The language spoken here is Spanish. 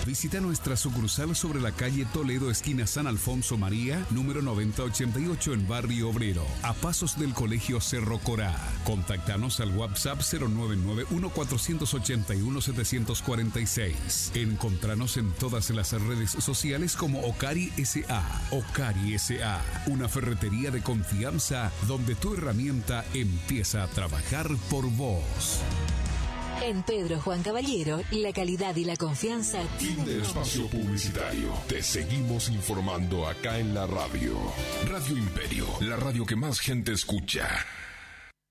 Visita nuestra sucursal sobre la calle Toledo, esquina San Alfonso María, número 9088 en Barrio Obrero, a pasos del Colegio Cerro Corá. Contáctanos al WhatsApp 0991-481-746. Encontranos en todas las redes sociales como Ocari S.A. Ocari S.A., una ferretería de confianza donde tu herramienta empieza a trabajar por vos. En Pedro Juan Caballero, la calidad y la confianza. Fin de espacio publicitario. Te seguimos informando acá en la radio. Radio Imperio, la radio que más gente escucha.